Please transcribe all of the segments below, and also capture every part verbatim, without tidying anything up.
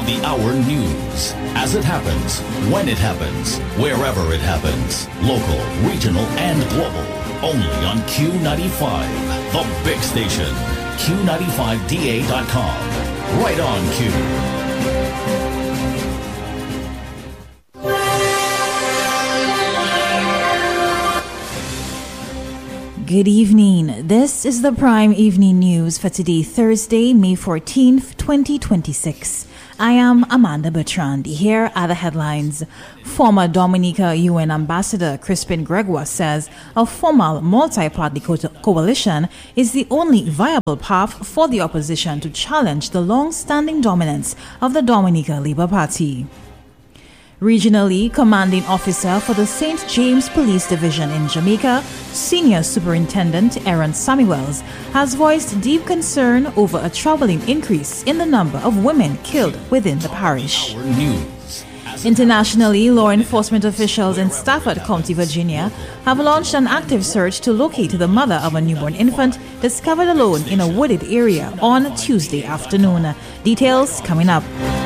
of the hour news. As it happens, when it happens, wherever it happens. Local, regional, and global. Only on Q ninety-five, the big station. Q ninety-five D A dot com. Right on Q. Good evening. This is the Prime Evening News for today, Thursday, May fourteenth, twenty twenty-six. I am Amanda Bertrand. Here are the headlines. Former Dominica U N Ambassador Crispin Gregoire says a formal multi-party co- coalition is the only viable path for the opposition to challenge the long-standing dominance of the Dominica Labour Party. Regionally, commanding officer for the Saint James Police Division in Jamaica, Senior Superintendent Aaron Samuels, has voiced deep concern over a troubling increase in the number of women killed within the parish. Internationally, law enforcement officials in Stafford County, Virginia, have launched an active search to locate the mother of a newborn infant discovered alone in a wooded area on Tuesday afternoon. Details coming up.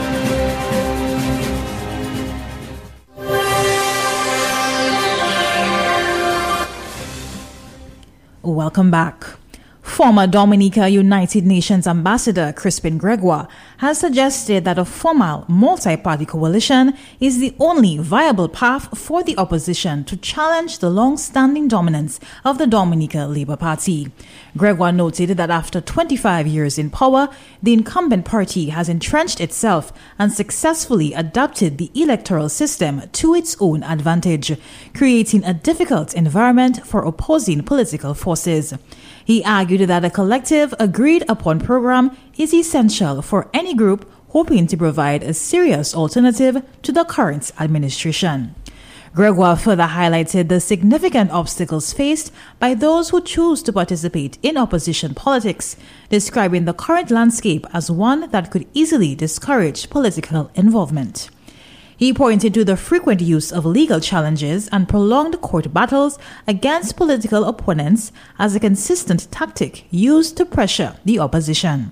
Welcome back. Former Dominica United Nations Ambassador Crispin Gregoire has suggested that a formal multi-party coalition is the only viable path for the opposition to challenge the long-standing dominance of the Dominica Labour Party. Gregoire noted that after twenty-five years in power, the incumbent party has entrenched itself and successfully adapted the electoral system to its own advantage, creating a difficult environment for opposing political forces. He argued that a collective, agreed-upon program is essential for any group hoping to provide a serious alternative to the current administration. Gregoire further highlighted the significant obstacles faced by those who choose to participate in opposition politics, describing the current landscape as one that could easily discourage political involvement. He pointed to the frequent use of legal challenges and prolonged court battles against political opponents as a consistent tactic used to pressure the opposition.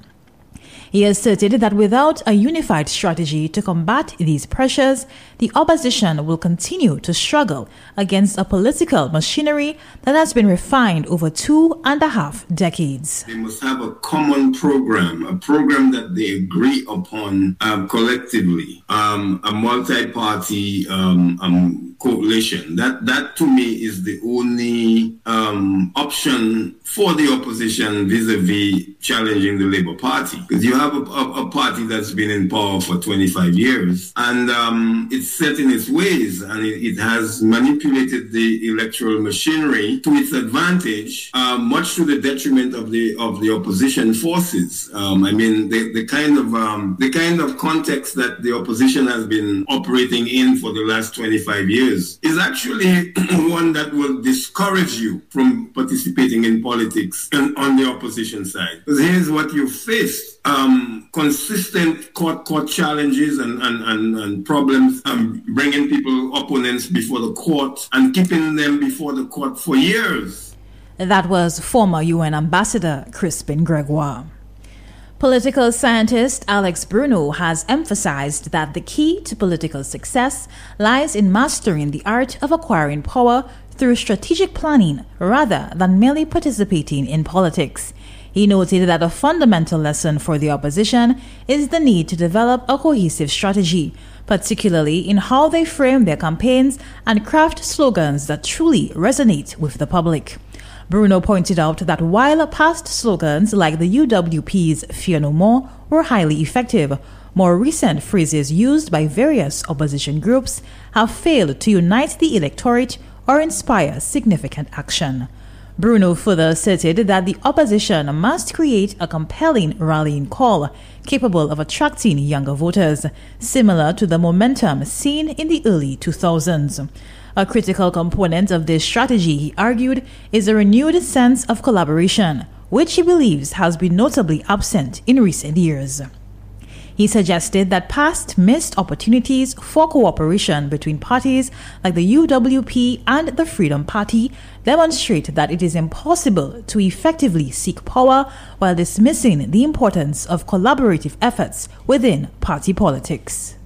He asserted that without a unified strategy to combat these pressures, the opposition will continue to struggle against a political machinery that has been refined over two and a half decades. They must have a common program, a program that they agree upon um, collectively, um, a multi-party um, um, coalition. That, that to me is the only um, option for the opposition vis-a-vis challenging the Labour Party. Because you have a, a, a party that's been in power for twenty-five years and um, it's set in its ways and it, it has manipulated the electoral machinery to its advantage, uh, much to the detriment of the of the opposition forces. Um, I mean, the, the kind of um, the kind of context that the opposition has been operating in for the last twenty-five years is actually one that will discourage you from participating in politics and on the opposition side. Because here's what you faced. Um, consistent court court challenges and, and, and, and problems, um, bringing people, opponents before the court and keeping them before the court for years. That was former U N Ambassador Crispin Gregoire. Political scientist Alex Bruno has emphasized that the key to political success lies in mastering the art of acquiring power through strategic planning rather than merely participating in politics. He noted that a fundamental lesson for the opposition is the need to develop a cohesive strategy, particularly in how they frame their campaigns and craft slogans that truly resonate with the public. Bruno pointed out that while past slogans like the U W P's Fear No More were highly effective, more recent phrases used by various opposition groups have failed to unite the electorate or inspire significant action. Bruno further asserted that the opposition must create a compelling rallying call capable of attracting younger voters, similar to the momentum seen in the early two thousands. A critical component of this strategy, he argued, is a renewed sense of collaboration, which he believes has been notably absent in recent years. He suggested that past missed opportunities for cooperation between parties like the U W P and the Freedom Party demonstrate that it is impossible to effectively seek power while dismissing the importance of collaborative efforts within party politics.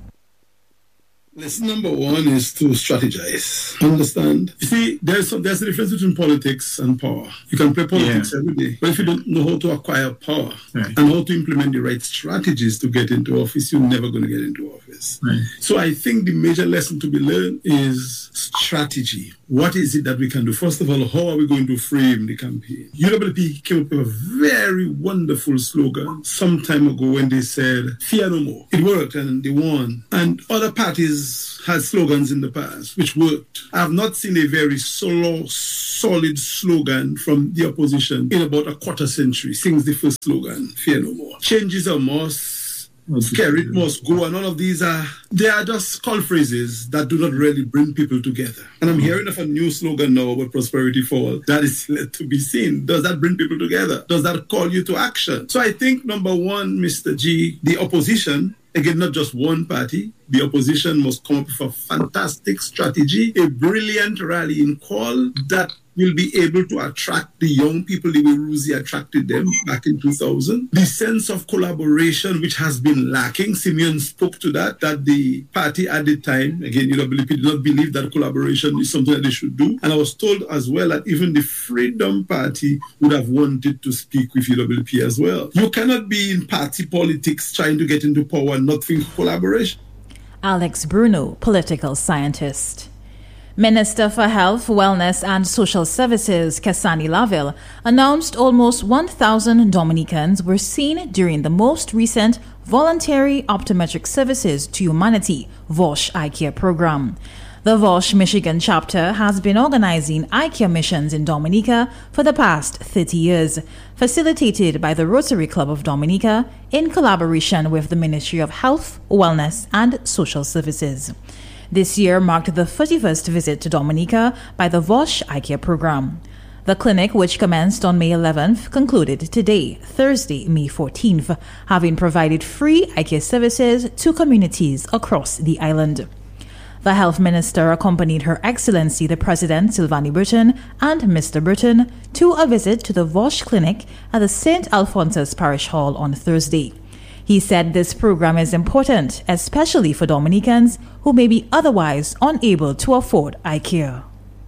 Lesson number one is to strategize. Understand? You see, there's a, there's a difference between politics and power. You can play politics yeah. every day, but if you don't know how to acquire power right. and how to implement the right strategies to get into office, you're never going to get into office. Right. So I think the major lesson to be learned is strategy. What is it that we can do? First of all, how are we going to frame the campaign? U W P came up with a very wonderful slogan some time ago when they said, fear no more. It worked and they won. And other parties had slogans in the past which worked. I have not seen a very solo, solid slogan from the opposition in about a quarter century since the first slogan, fear no more. Changes are must. Scare it must go, and all of these are they are just call phrases that do not really bring people together. And I'm hearing of a new slogan now about prosperity for all. That is yet to be seen. Does that bring people together? Does that call you to action? So I think number one, Mister G, the opposition, again, not just one party, the opposition must come up with a fantastic strategy, a brilliant rallying call that will be able to attract the young people the way Ruzi attracted them back in two thousand. The sense of collaboration, which has been lacking, Simeon spoke to that, that the party at the time, again, U W P did not believe that collaboration is something that they should do. And I was told as well that even the Freedom Party would have wanted to speak with U W P as well. You cannot be in party politics trying to get into power and not think collaboration. Alex Bruno, political scientist. Minister for Health, Wellness and Social Services, Kasani Laville, announced almost one thousand Dominicans were seen during the most recent Voluntary Optometric Services to Humanity VOSH Eye Care program. The VOSH Michigan chapter has been organizing eye care missions in Dominica for the past thirty years, facilitated by the Rotary Club of Dominica in collaboration with the Ministry of Health, Wellness and Social Services. This year marked the thirty-first visit to Dominica by the VOSH Eye Care program. The clinic, which commenced on May eleventh, concluded today, Thursday, May fourteenth, having provided free eye care services to communities across the island. The health minister accompanied Her Excellency the President Silvani Burton and Mister Burton to a visit to the VOSH clinic at the Saint Alphonsus Parish Hall on Thursday. He said this program is important, especially for Dominicans who may be otherwise unable to afford eye care.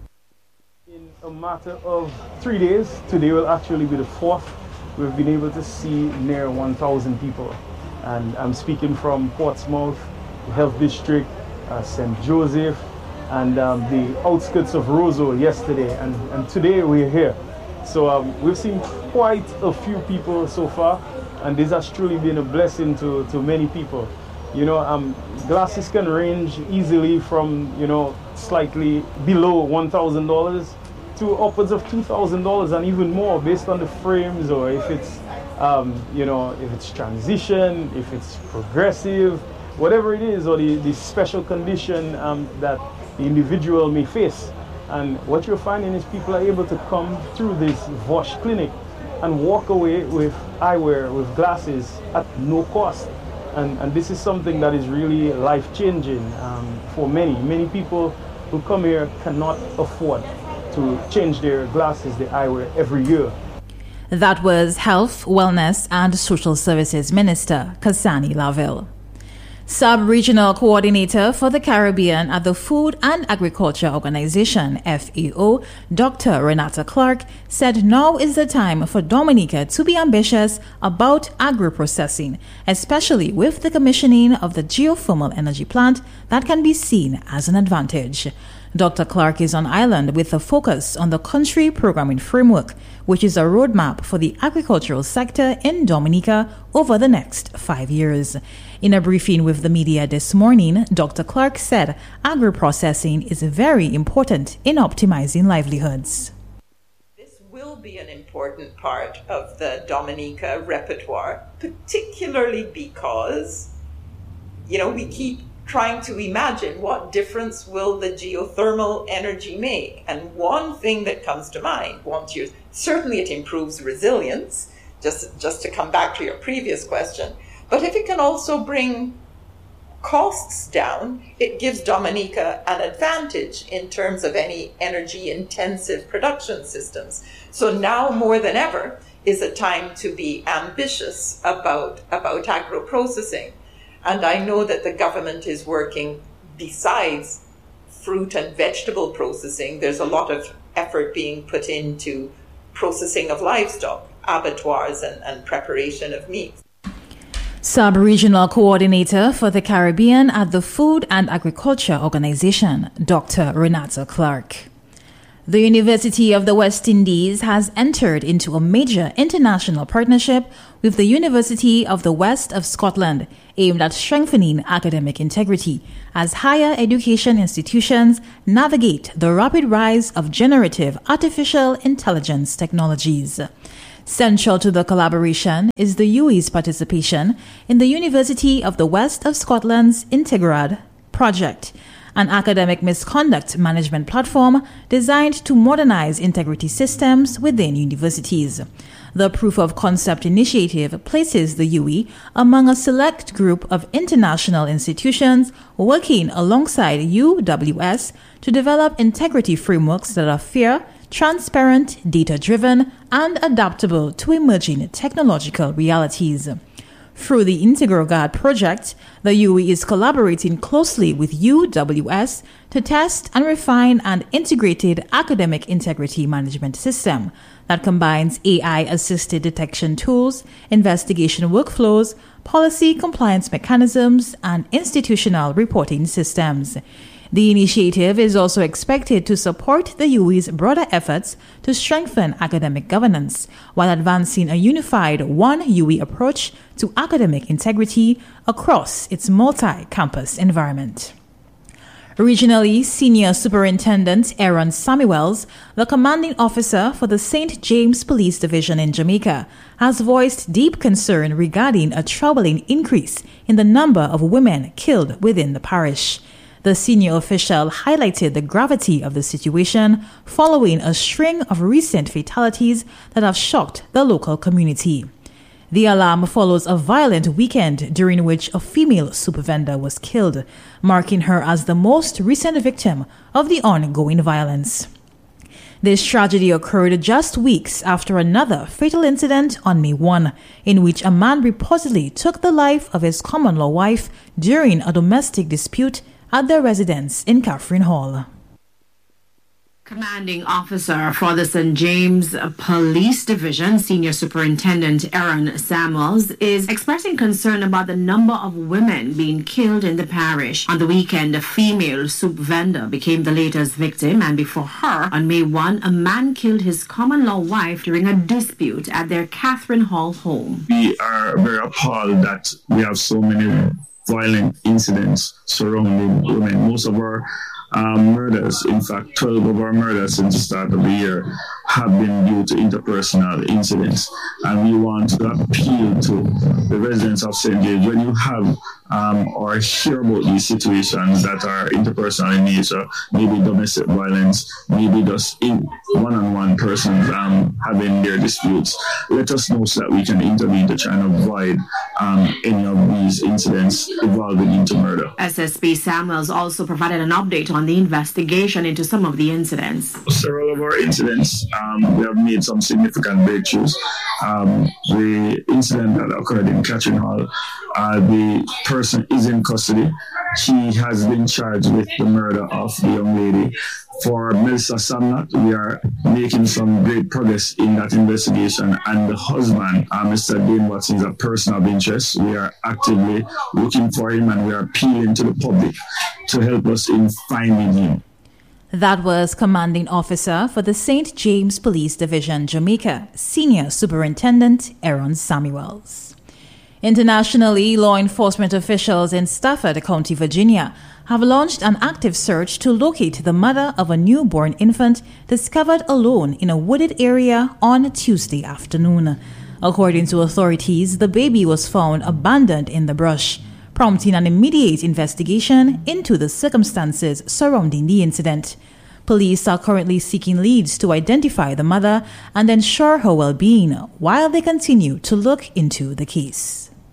In a matter of three days, today will actually be the fourth, we've been able to see near one thousand people. And I'm speaking from Portsmouth, the Health District, uh, Saint Joseph, and um, the outskirts of Roseau yesterday. And, and today we're here. So um, we've seen quite a few people so far. And this has truly been a blessing to, to many people. You know, um, glasses can range easily from, you know, slightly below one thousand dollars to upwards of two thousand dollars and even more based on the frames or if it's, um, you know, if it's transition, if it's progressive, whatever it is, or the, the special condition um, that the individual may face. And what you're finding is people are able to come through this VOSH clinic and walk away with eyewear, with glasses at no cost. And, and this is something that is really life-changing um, for many. Many people who come here cannot afford to change their glasses, their eyewear, every year. That was Health, Wellness and Social Services Minister Kasani Laville. Sub-Regional Coordinator for the Caribbean at the Food and Agriculture Organization, F A O, Doctor Renata Clark, said now is the time for Dominica to be ambitious about agro-processing, especially with the commissioning of the geothermal energy plant that can be seen as an advantage. Doctor Clark is on island with a focus on the country programming framework, which is a roadmap for the agricultural sector in Dominica over the next five years. In a briefing with the media this morning, Doctor Clark said agro-processing is very important in optimizing livelihoods. This will be an important part of the Dominica repertoire, particularly because, you know, we keep trying to imagine what difference will the geothermal energy make. And one thing that comes to mind, once you certainly it improves resilience, just, just to come back to your previous question, But if it can also bring costs down, it gives Dominica an advantage in terms of any energy-intensive production systems. So now more than ever is a time to be ambitious about, about agro-processing. And I know that the government is working besides fruit and vegetable processing. There's a lot of effort being put into processing of livestock, abattoirs, and, and preparation of meat. Sub-Regional Coordinator for the Caribbean at the Food and Agriculture Organization, Doctor Renata Clark. The University of the West Indies has entered into a major international partnership with the University of the West of Scotland, aimed at strengthening academic integrity as higher education institutions navigate the rapid rise of generative artificial intelligence technologies. Central to the collaboration is the U I's participation in the University of the West of Scotland's Integrad project, an academic misconduct management platform designed to modernize integrity systems within universities. The proof of concept initiative places the U I among a select group of international institutions working alongside U W S to develop integrity frameworks that are fair, transparent, data-driven, and adaptable to emerging technological realities. Through the Integrad project, the U I is collaborating closely with U W S to test and refine an integrated academic integrity management system that combines A I-assisted detection tools, investigation workflows, policy compliance mechanisms, and institutional reporting systems. The initiative is also expected to support the U I's broader efforts to strengthen academic governance while advancing a unified One U I approach to academic integrity across its multi-campus environment. Regionally, Senior Superintendent Aaron Samuels, the commanding officer for the Saint James Police Division in Jamaica, has voiced deep concern regarding a troubling increase in the number of women killed within the parish. The senior official highlighted the gravity of the situation following a string of recent fatalities that have shocked the local community. The alarm follows a violent weekend during which a female soup vendor was killed, marking her as the most recent victim of the ongoing violence. This tragedy occurred just weeks after another fatal incident on May first, in which a man reportedly took the life of his common-law wife during a domestic dispute at their residence in Catherine Hall. Commanding officer for the Saint James Police Division, Senior Superintendent Aaron Samuels, is expressing concern about the number of women being killed in the parish. On the weekend, a female soup vendor became the latest victim, and before her, on May first, a man killed his common-law wife during a dispute at their Catherine Hall home. We are very appalled that we have so many violent incidents surrounding women. Most of our um, murders, in fact, twelve of our murders since the start of the year, have been due to interpersonal incidents. And we want to appeal to the residents of Saint James. When you have um, or hear about these situations that are interpersonal in nature, maybe domestic violence, maybe just in one-on-one persons um, having their disputes, let us know so that we can intervene to try and avoid um, any of these incidents evolving into murder. S S P Samuels also provided an update on the investigation into some of the incidents. Several of our incidents, um, we have made some significant breakthroughs. Um, the incident that occurred in Catherine Hall, uh, the person is in custody. She has been charged with the murder of the young lady. For Melissa Samnat, we are making some great progress in that investigation, and the husband, uh, Mister Dane Watson, is a person of interest. We are actively looking for him, and we are appealing to the public to help us in finding him. That was Commanding Officer for the Saint James Police Division, Jamaica, Senior Superintendent Aaron Samuels. Internationally, law enforcement officials in Stafford County, Virginia, have launched an active search to locate the mother of a newborn infant discovered alone in a wooded area on Tuesday afternoon. According to authorities, the baby was found abandoned in the brush, prompting an immediate investigation into the circumstances surrounding the incident. Police are currently seeking leads to identify the mother and ensure her well-being while they continue to look into the case.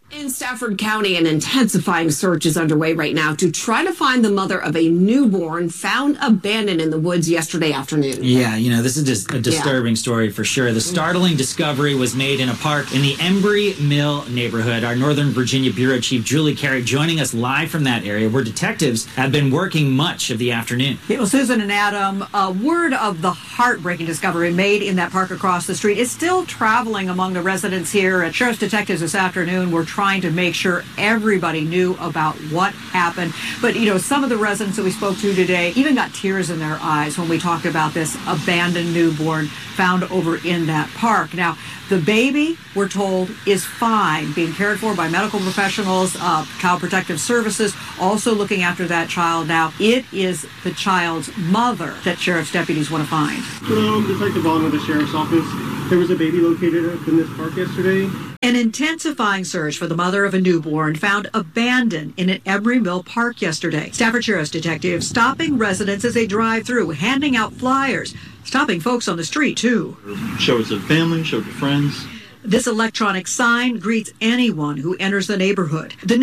In Stafford County, an intensifying search is underway right now to try to find the mother of a newborn found abandoned in the woods yesterday afternoon. Yeah, you know, this is just a disturbing yeah. story for sure. The startling discovery was made in a park in the Embry Mill neighborhood. Our Northern Virginia Bureau Chief Julie Carey joining us live from that area where detectives have been working much of the afternoon. Well, Susan and Adam, a word of the heartbreaking discovery made in that park across the street is still traveling among the residents here. And sheriff's detectives this afternoon were trying to make sure everybody knew about what happened. But, you know, some of the residents that we spoke to today even got tears in their eyes when we talked about this abandoned newborn found over in that park. Now, the baby, we're told, is fine, being cared for by medical professionals, uh, Child Protective Services, also looking after that child. Now, it is the child's mother that sheriff's deputies want to find. Hello, Detective Vaughn with the Sheriff's Office. There was a baby located up in this park yesterday. An intensifying search for the mother of a newborn found abandoned in an Embry Mill park yesterday. Stafford Sheriff's detectives stopping residents as they drive through, handing out flyers, stopping folks on the street, too. Show it to the family, show it to friends. This electronic sign greets anyone who enters the neighborhood. The